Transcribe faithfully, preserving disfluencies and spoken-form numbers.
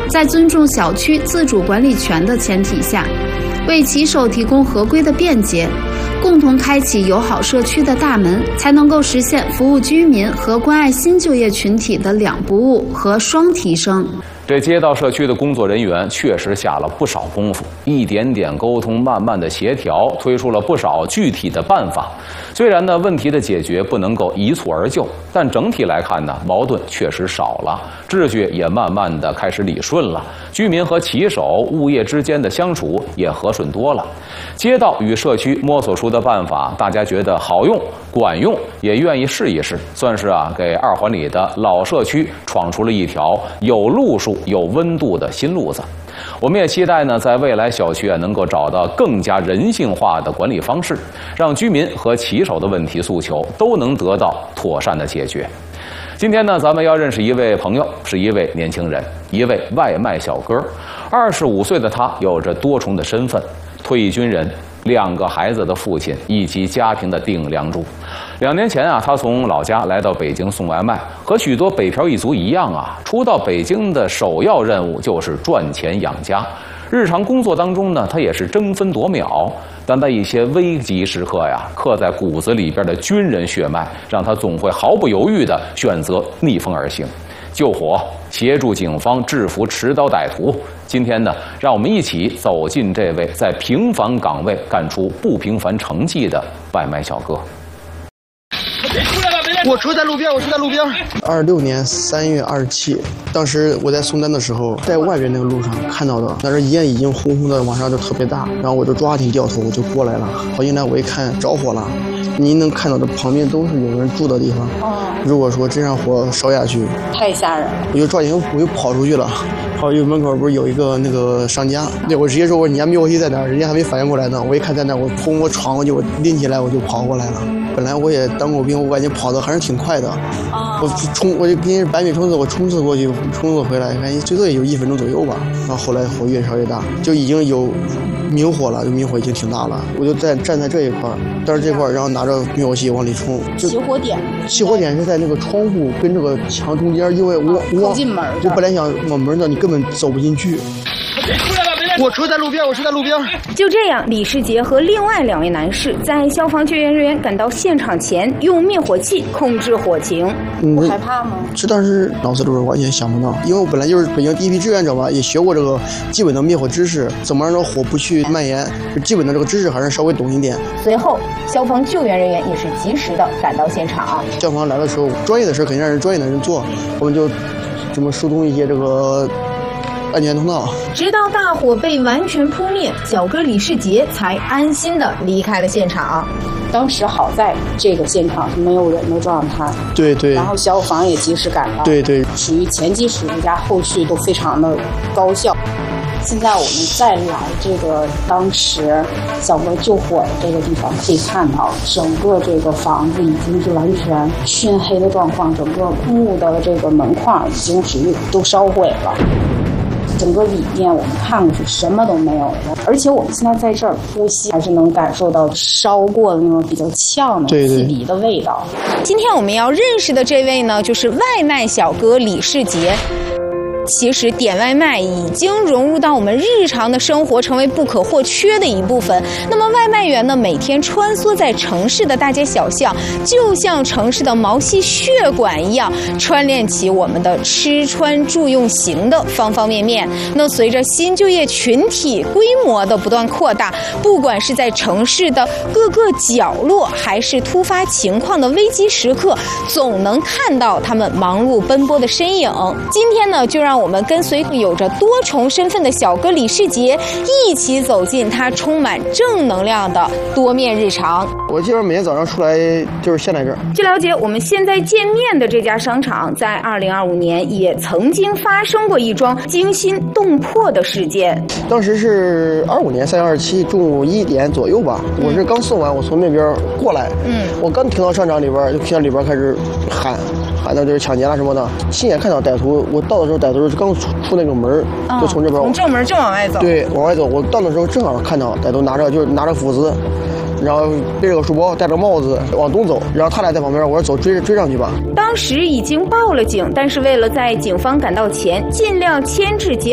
在尊重小区自主管理权的前提下，为骑手提供合规的便捷，共同开启友好社区的大门，才能够实现服务居民和关爱新就业群体的两不误和双提升。 这街道社区的工作人员确实下了不少功夫，一点点沟通，慢慢的协调，推出了不少具体的办法。虽然呢，问题的解决不能够一蹴而就，但整体来看呢，矛盾确实少了，秩序也慢慢的开始理顺了，居民和骑手、物业之间的相处也和顺多了。街道与社区摸索出的办法，大家觉得好用、管用，也愿意试一试，算是啊，给二环里的老社区闯出了一条有路数、有温度的新路子。我们也期待呢，在未来小区啊能够找到更加人性化的管理方式，让居民和骑手的问题诉求都能得到妥善的解决。今天呢，咱们要认识一位朋友，是一位年轻人，一位外卖小哥。二十五岁的他有着多重的身份：退役军人、两个孩子的父亲以及家庭的顶梁柱。两年前啊，他从老家来到北京送外卖，和许多北漂一族一样啊，初到北京的首要任务就是赚钱养家。日常工作当中呢，他也是争分夺秒，但在一些危急时刻呀，刻在骨子里边的军人血脉，让他总会毫不犹豫地选择逆风而行，救火，协助警方制服持刀歹徒。今天呢，让我们一起走进这位在平凡岗位干出不平凡成绩的外卖小哥。 我车在路边，我车在路边。二六年三月二十七，当时我在送单的时候，在外边那个路上看到的，那时烟已经红红的往上就特别大，然后我就抓紧掉头，我就过来了。跑进来我一看着火了，您能看到的旁边都是有人住的地方。如果说这样火烧下去， 太吓人了。 我就抓紧，我就跑出去了。跑去门口不是有一个那个商家，对我直接说我你家灭火器在哪儿？人家还没反应过来呢。我一看在那儿，我从我闯过去，我拎起来我就跑过来了。本来我也当过兵，我感觉跑得还是挺快的。啊、我冲，我就跟百米冲刺，我冲刺过去，冲刺回来，感觉最多也就一分钟左右吧。然后后来火越烧越大，就已经有明火了，就明火已经挺大了。我就在站在这一块，但是这块然后拿着灭火器往里冲。 起火点？ 起火点是在那个窗户跟这个墙中间，因为我、啊、我进门， 我本来想往门的，你根本走不进去。我车在路边，我车在路边。 就这样，李世杰和另外两位男士在消防救援人员赶到现场前，用灭火器控制火情。 嗯、 不害怕吗？ 这当时脑子里边完全想不到，因为我本来就是北京第一批志愿者嘛，也学过这个基本的灭火知识，怎么让火不去蔓延，基本的这个知识还是稍微懂一点。 随后，消防救援人员也是及时的赶到现场。 消防来的时候，专业的事肯定让人专业的人做，我们就这么疏通一些这个安全通道， 直到大火被完全扑灭，小哥李世杰才安心的离开了现场。 当时好在这个现场是没有人的状态， 对对， 然后消防也及时赶到， 对对， 属于前期处理加后续都非常的高效。现在我们再来这个当时小哥救火的这个地方，可以看到整个这个房子已经是完全熏黑的状况，整个木的这个门框已经属于都烧毁了。整个里面我们看过去什么都没有了，而且我们现在在这儿呼吸还是能感受到烧过的那种比较呛的气鼻的味道。 今天我们要认识的这位呢，就是外卖小哥李世杰。其实点外卖已经融入到我们日常的生活，成为不可或缺的一部分。那么外卖员呢，每天穿梭在城市的大街小巷，就像城市的毛细血管一样，串联起我们的吃穿住用行的方方面面。那随着新就业群体规模的不断扩大，不管是在城市的各个角落，还是突发情况的危机时刻，总能看到他们忙碌奔波的身影。今天呢，就让我们跟随有着多重身份的小哥李世杰一起走进他充满正能量的多面日常。 我基本上每天早上出来就是先来这儿。 据了解，我们现在见面的这家商场在二零二五年也曾经发生过一桩惊心动魄的事件。 当时是二五年三月二十七中午一点左右吧，我是刚送完，我从那边过来，嗯，我刚停到商场里边，就听到里边开始喊。喊到就是抢劫了什么的，亲眼看到歹徒，我到的时候歹徒是刚出出那个门，哦、就从这边从正门正往外走。 对，往外走。我到的时候正好看到歹徒拿着就是拿着斧子，然后背着个书包，戴着帽子往东走，然后他俩在旁边，我说走追追上去吧。 当时已经报了警，但是为了在警方赶到前尽量牵制结